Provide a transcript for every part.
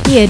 Iya,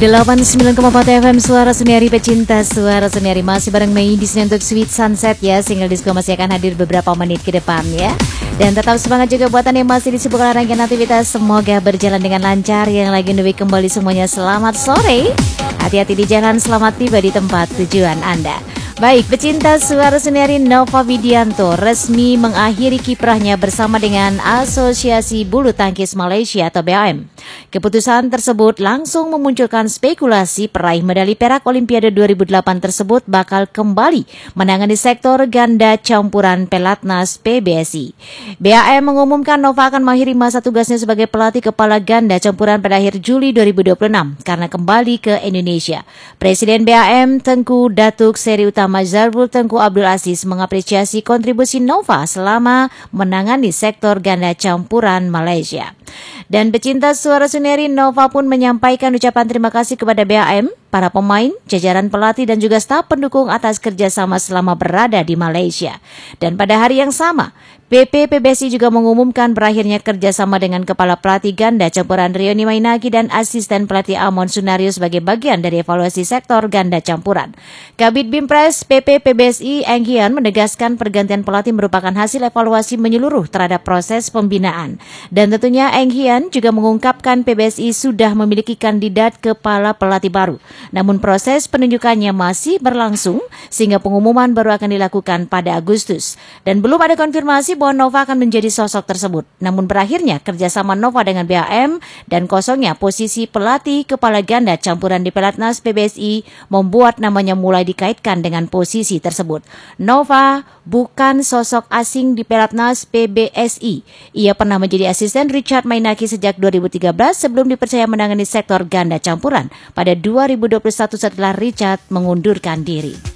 89,4 FM Suara Seniari Pecinta Suara Seniari masih bareng Mei di sini untuk Sweet Sunset ya. Single disco masih akan hadir beberapa menit ke depan ya. Dan tetap semangat juga buatan yang masih disibukkan rangkaian aktivitas. Semoga berjalan dengan lancar. Yang lagi on the way kembali semuanya selamat sore. Hati-hati di jalan, selamat tiba di tempat tujuan Anda. Baik, pecinta Suara Seniari, Nova Widianto resmi mengakhiri kiprahnya bersama dengan Asosiasi Bulu Tangkis Malaysia atau BAM. Keputusan tersebut langsung memunculkan spekulasi peraih medali perak Olimpiade 2008 tersebut bakal kembali menangani sektor ganda campuran Pelatnas PBSI. BAM mengumumkan Nova akan mengakhiri masa tugasnya sebagai pelatih kepala ganda campuran pada akhir Juli 2026 karena kembali ke Indonesia. Presiden BAM Tengku Datuk Seri Utama Zarbul Tengku Abdul Aziz mengapresiasi kontribusi Nova selama menangani sektor ganda campuran Malaysia. Dan pecinta Suara Seniari, Nova pun menyampaikan ucapan terima kasih kepada BAM, para pemain, jajaran pelatih dan juga staf pendukung atas kerjasama selama berada di Malaysia. Dan pada hari yang sama, PP PBSI juga mengumumkan berakhirnya kerjasama dengan Kepala Pelatih Ganda Campuran Rioni Mainaki dan Asisten Pelatih Amon Sunario sebagai bagian dari evaluasi sektor ganda campuran. Kabid Bimpres PP PBSI Eng Hian menegaskan pergantian pelatih merupakan hasil evaluasi menyeluruh terhadap proses pembinaan. Dan tentunya Eng Hian juga mengungkapkan PBSI sudah memiliki kandidat kepala pelatih baru. Namun proses penunjukannya masih berlangsung sehingga pengumuman baru akan dilakukan pada Agustus. Dan belum ada konfirmasi bahwa Nova akan menjadi sosok tersebut. Namun berakhirnya kerjasama Nova dengan BAM dan kosongnya posisi pelatih kepala ganda campuran di Pelatnas PBSI membuat namanya mulai dikaitkan dengan posisi tersebut. Nova bukan sosok asing di Pelatnas PBSI. Ia pernah menjadi asisten Richard Mainaki sejak 2013 sebelum dipercaya menangani sektor ganda campuran pada 2021 setelah Richard mengundurkan diri.